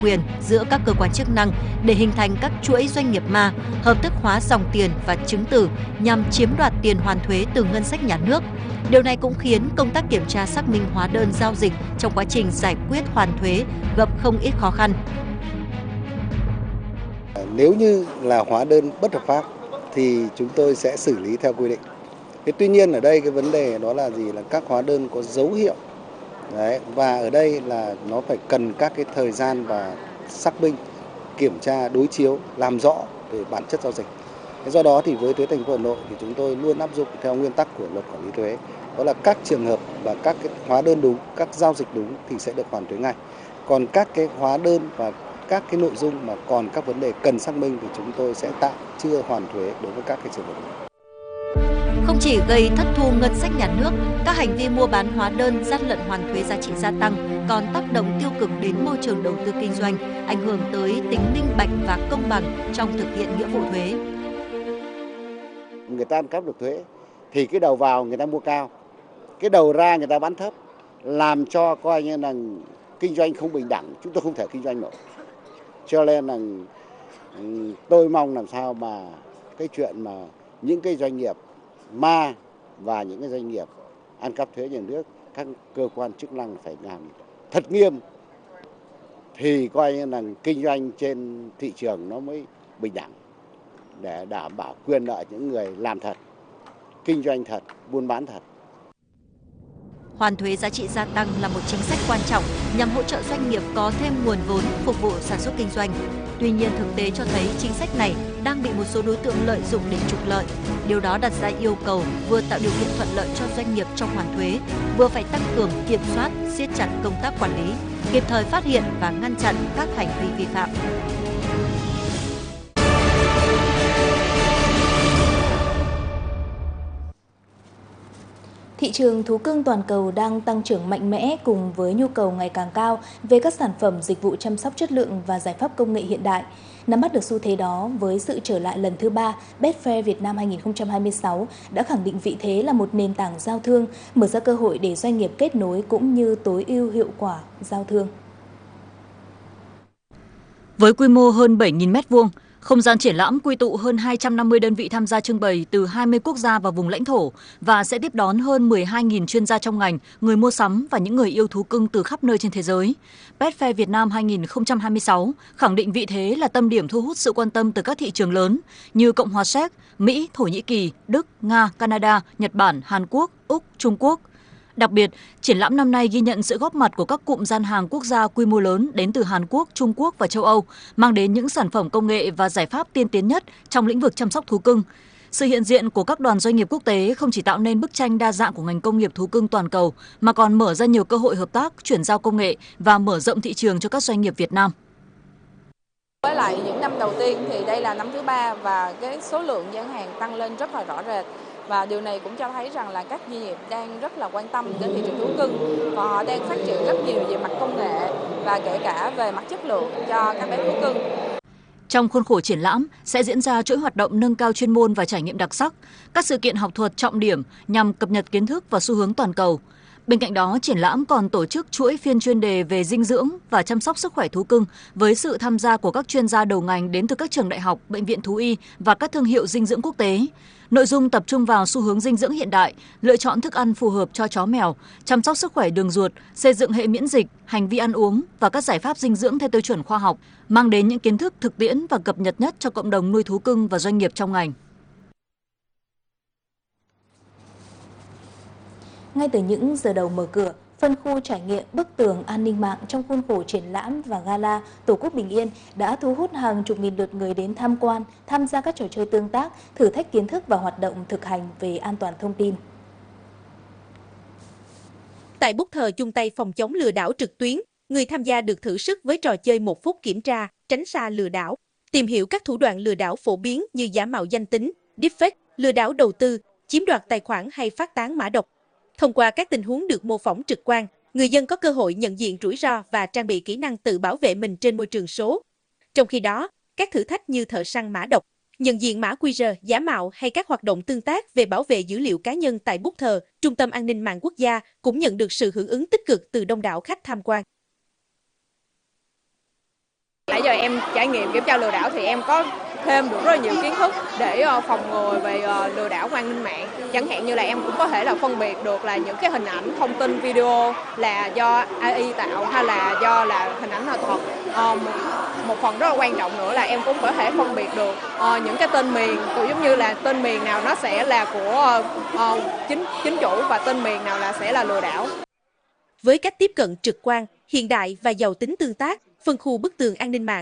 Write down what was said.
quyền giữa các cơ quan chức năng để hình thành các chuỗi doanh nghiệp ma, hợp thức hóa dòng tiền và chứng từ nhằm chiếm đoạt tiền hoàn thuế từ ngân sách nhà nước. Điều này cũng khiến công tác kiểm tra xác minh hóa đơn giao dịch trong quá trình giải quyết hoàn thuế gặp không ít khó khăn. Nếu như là hóa đơn bất hợp pháp thì chúng tôi sẽ xử lý theo quy định. Tuy nhiên ở đây cái vấn đề đó là gì, là các hóa đơn có dấu hiệu. Đấy, và ở đây là nó phải cần các cái thời gian và xác minh, kiểm tra, đối chiếu, làm rõ về bản chất giao dịch. Do đó thì với thuế thành phố Hà Nội thì chúng tôi luôn áp dụng theo nguyên tắc của luật quản lý thuế. Đó là các trường hợp và các cái hóa đơn đúng, các giao dịch đúng thì sẽ được hoàn thuế ngay. Còn các cái hóa đơn và các cái nội dung mà còn các vấn đề cần xác minh thì chúng tôi sẽ tạm chưa hoàn thuế đối với các cái trường hợp đó. Không chỉ gây thất thu ngân sách nhà nước, các hành vi mua bán hóa đơn, gian lận hoàn thuế giá trị gia tăng còn tác động tiêu cực đến môi trường đầu tư kinh doanh, ảnh hưởng tới tính minh bạch và công bằng trong thực hiện nghĩa vụ thuế. Người ta ăn cắp được thuế thì cái đầu vào người ta mua cao, cái đầu ra người ta bán thấp, làm cho coi như là kinh doanh không bình đẳng, chúng tôi không thể kinh doanh nổi. Cho nên là tôi mong làm sao mà cái chuyện mà những cái doanh nghiệp ma và những cái doanh nghiệp ăn cắp thuế nhà nước, các cơ quan chức năng phải làm thật nghiêm thì coi như là kinh doanh trên thị trường nó mới bình đẳng, để đảm bảo quyền lợi những người làm thật, kinh doanh thật, buôn bán thật. Hoàn thuế giá trị gia tăng là một chính sách quan trọng nhằm hỗ trợ doanh nghiệp có thêm nguồn vốn phục vụ sản xuất kinh doanh. Tuy nhiên, thực tế cho thấy chính sách này đang bị một số đối tượng lợi dụng để trục lợi. Điều đó đặt ra yêu cầu vừa tạo điều kiện thuận lợi cho doanh nghiệp trong hoàn thuế, vừa phải tăng cường kiểm soát, siết chặt công tác quản lý, kịp thời phát hiện và ngăn chặn các hành vi vi phạm. Thị trường thú cưng toàn cầu đang tăng trưởng mạnh mẽ cùng với nhu cầu ngày càng cao về các sản phẩm dịch vụ chăm sóc chất lượng và giải pháp công nghệ hiện đại. Nắm bắt được xu thế đó, với sự trở lại lần thứ 3, Betfair Việt Nam 2026 đã khẳng định vị thế là một nền tảng giao thương, mở ra cơ hội để doanh nghiệp kết nối cũng như tối ưu hiệu quả giao thương. Với quy mô hơn 7.000 m2, không gian triển lãm quy tụ hơn 250 đơn vị tham gia trưng bày từ 20 quốc gia và vùng lãnh thổ và sẽ tiếp đón hơn 12.000 chuyên gia trong ngành, người mua sắm và những người yêu thú cưng từ khắp nơi trên thế giới. Betfair Việt Nam 2026 khẳng định vị thế là tâm điểm thu hút sự quan tâm từ các thị trường lớn như Cộng hòa Séc, Mỹ, Thổ Nhĩ Kỳ, Đức, Nga, Canada, Nhật Bản, Hàn Quốc, Úc, Trung Quốc. Đặc biệt, triển lãm năm nay ghi nhận sự góp mặt của các cụm gian hàng quốc gia quy mô lớn đến từ Hàn Quốc, Trung Quốc và châu Âu, mang đến những sản phẩm công nghệ và giải pháp tiên tiến nhất trong lĩnh vực chăm sóc thú cưng. Sự hiện diện của các đoàn doanh nghiệp quốc tế không chỉ tạo nên bức tranh đa dạng của ngành công nghiệp thú cưng toàn cầu, mà còn mở ra nhiều cơ hội hợp tác, chuyển giao công nghệ và mở rộng thị trường cho các doanh nghiệp Việt Nam. Với lại những năm đầu tiên thì đây là năm thứ 3 và cái số lượng gian hàng tăng lên rất là rõ rệt. Và điều này cũng cho thấy rằng là các doanh nghiệp đang rất là quan tâm đến thị trường thú cưng và họ đang phát triển rất nhiều về mặt công nghệ và kể cả về mặt chất lượng cho các bé thú cưng. Trong khuôn khổ triển lãm sẽ diễn ra chuỗi hoạt động nâng cao chuyên môn và trải nghiệm đặc sắc, các sự kiện học thuật trọng điểm nhằm cập nhật kiến thức và xu hướng toàn cầu. Bên cạnh đó, triển lãm còn tổ chức chuỗi phiên chuyên đề về dinh dưỡng và chăm sóc sức khỏe thú cưng với sự tham gia của các chuyên gia đầu ngành đến từ các trường đại học, bệnh viện thú y và các thương hiệu dinh dưỡng quốc tế. Nội dung tập trung vào xu hướng dinh dưỡng hiện đại, lựa chọn thức ăn phù hợp cho chó mèo, chăm sóc sức khỏe đường ruột, xây dựng hệ miễn dịch, hành vi ăn uống và các giải pháp dinh dưỡng theo tiêu chuẩn khoa học, mang đến những kiến thức thực tiễn và cập nhật nhất cho cộng đồng nuôi thú cưng và doanh nghiệp trong ngành. Ngay từ những giờ đầu mở cửa, phân khu trải nghiệm bức tường an ninh mạng trong khuôn khổ triển lãm và gala Tổ quốc Bình Yên đã thu hút hàng chục nghìn lượt người đến tham quan, tham gia các trò chơi tương tác, thử thách kiến thức và hoạt động thực hành về an toàn thông tin. Tại bút thờ chung tay phòng chống lừa đảo trực tuyến, người tham gia được thử sức với trò chơi 1 phút kiểm tra, tránh xa lừa đảo, tìm hiểu các thủ đoạn lừa đảo phổ biến như giả mạo danh tính, deepfake, lừa đảo đầu tư, chiếm đoạt tài khoản hay phát tán mã độc. Thông qua các tình huống được mô phỏng trực quan, người dân có cơ hội nhận diện rủi ro và trang bị kỹ năng tự bảo vệ mình trên môi trường số. Trong khi đó, các thử thách như thợ săn mã độc, nhận diện mã QR giả mạo hay các hoạt động tương tác về bảo vệ dữ liệu cá nhân tại bút thờ, Trung tâm An ninh mạng quốc gia cũng nhận được sự hưởng ứng tích cực từ đông đảo khách tham quan. em trải nghiệm kiểm tra lừa đảo thì em có thêm được rất là nhiều kiến thức để phòng ngừa về lừa đảo qua an ninh mạng. Chẳng hạn như là em cũng có thể là phân biệt được là những cái hình ảnh, thông tin, video là do AI tạo hay là do là hình ảnh là thật. Một phần rất là quan trọng nữa là em cũng có thể phân biệt được những cái tên miền, cũng giống như là tên miền nào nó sẽ là của chính chủ và tên miền nào là sẽ là lừa đảo. Với cách tiếp cận trực quan, hiện đại và giàu tính tương tác, phân khu bức tường an ninh mạng